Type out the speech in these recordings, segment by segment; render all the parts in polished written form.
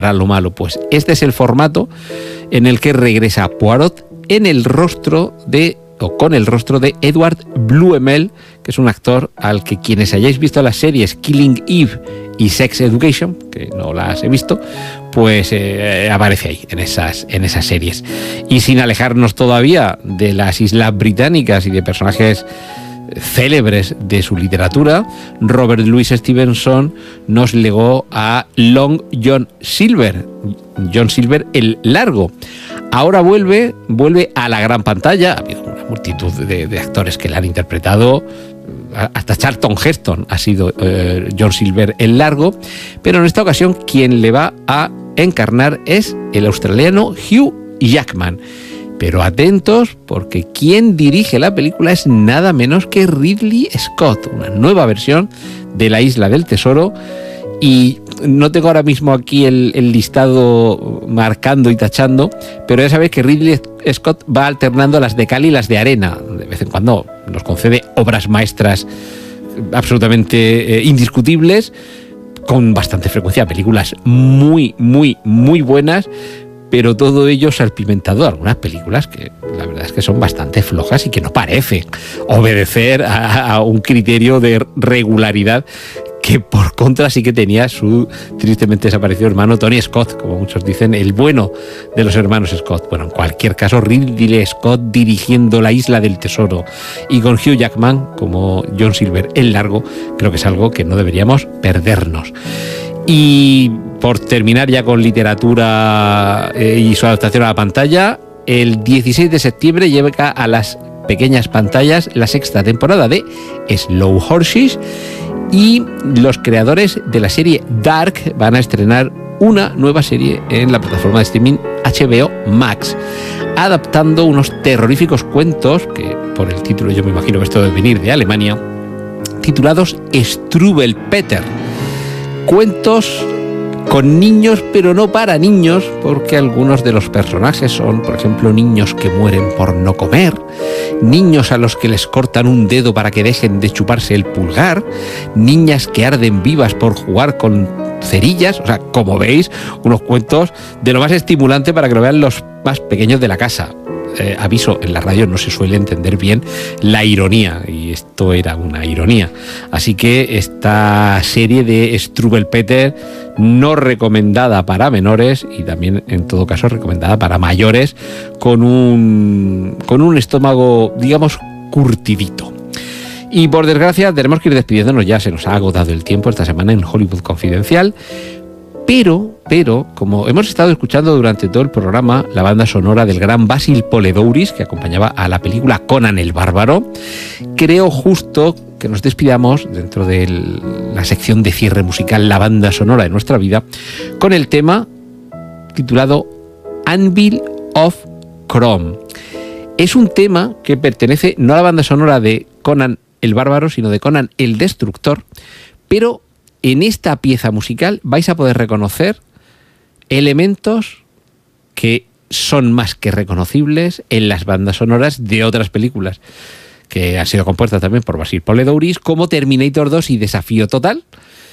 a lo malo. Pues este es el formato en el que regresa Poirot en el rostro de, o con el rostro de Edward Bluemel, que es un actor al que quienes hayáis visto las series Killing Eve y Sex Education, que no las he visto, pues aparece ahí en esas series. Y sin alejarnos todavía de las Islas Británicas y de personajes célebres de su literatura, Robert Louis Stevenson nos legó a Long John Silver el Largo. Ahora vuelve a la gran pantalla. Ha habido una multitud de actores que la han interpretado, hasta Charlton Heston ha sido John Silver el Largo, pero en esta ocasión quien le va a encarnar es el australiano Hugh Jackman. Pero atentos, porque quien dirige la película es nada menos que Ridley Scott, una nueva versión de La Isla del Tesoro. Y no tengo ahora mismo aquí el listado marcando y tachando, pero ya sabéis que Ridley Scott va alternando las de cal y las de arena. De vez en cuando nos concede obras maestras absolutamente indiscutibles, con bastante frecuencia películas muy, muy, muy buenas, pero todo ello salpimentado. Algunas películas que la verdad es que son bastante flojas y que no parece obedecer a un criterio de regularidad que por contra sí que tenía su tristemente desaparecido hermano Tony Scott, como muchos dicen, el bueno de los hermanos Scott. Bueno, en cualquier caso, Ridley Scott dirigiendo La Isla del Tesoro y con Hugh Jackman como John Silver el Largo, creo que es algo que no deberíamos perdernos. Y por terminar ya con literatura y su adaptación a la pantalla, el 16 de septiembre llega a las pequeñas pantallas la sexta temporada de Slow Horses, y los creadores de la serie Dark van a estrenar una nueva serie en la plataforma de streaming HBO Max, adaptando unos terroríficos cuentos, que por el título yo me imagino que esto debe venir de Alemania, titulados Struwwelpeter. Cuentos con niños, pero no para niños, porque algunos de los personajes son, por ejemplo, niños que mueren por no comer, niños a los que les cortan un dedo para que dejen de chuparse el pulgar, niñas que arden vivas por jugar con cerillas. O sea, como veis, unos cuentos de lo más estimulante para que lo vean los más pequeños de la casa. Aviso, en la radio no se suele entender bien la ironía, y esto era una ironía. Así que esta serie de Struwwelpeter, no recomendada para menores y también en todo caso recomendada para mayores con un estómago, digamos, curtidito. Y por desgracia tenemos que ir despidiéndonos, ya se nos ha agotado el tiempo esta semana en Hollywood Confidencial. Pero, como hemos estado escuchando durante todo el programa la banda sonora del gran Basil Poledouris, que acompañaba a la película Conan el Bárbaro, creo justo que nos despidamos dentro de la sección de cierre musical, la banda sonora de nuestra vida, con el tema titulado Anvil of Chrome. Es un tema que pertenece no a la banda sonora de Conan el Bárbaro, sino de Conan el Destructor, pero en esta pieza musical vais a poder reconocer elementos que son más que reconocibles en las bandas sonoras de otras películas que han sido compuestas también por Basil Poledouris, como Terminator 2 y Desafío Total.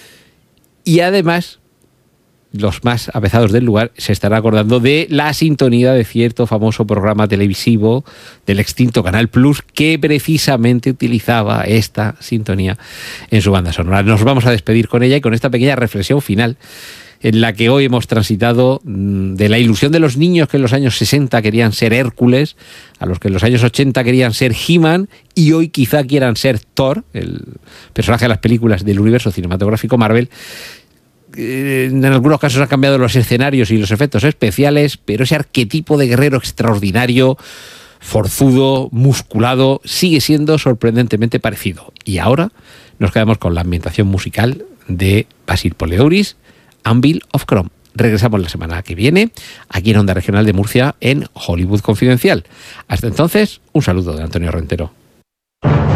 Y además, los más avezados del lugar se estarán acordando de la sintonía de cierto famoso programa televisivo del extinto Canal Plus, que precisamente utilizaba esta sintonía en su banda sonora. Nos vamos a despedir con ella y con esta pequeña reflexión final, en la que hoy hemos transitado de la ilusión de los niños que en los años 60 querían ser Hércules, a los que en los años 80 querían ser He-Man, y hoy quizá quieran ser Thor, el personaje de las películas del universo cinematográfico Marvel. En algunos casos han cambiado los escenarios y los efectos especiales, pero ese arquetipo de guerrero extraordinario, forzudo, musculado, sigue siendo sorprendentemente parecido. Y ahora nos quedamos con la ambientación musical de Basil Poledouris, Anvil of Chrome. Regresamos la semana que viene aquí en Onda Regional de Murcia en Hollywood Confidencial. Hasta entonces, un saludo de Antonio Rentero.